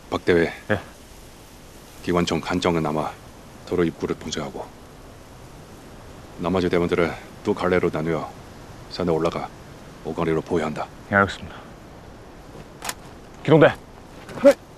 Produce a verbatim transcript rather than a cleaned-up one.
박대회. 예. 기관총 간정은 아마 도로 입구를 봉쇄하고 나머지 대원들은 두 갈래로 나누어 산에 올라가 오거리로 보호한다. 예, 알겠습니다. 기동대.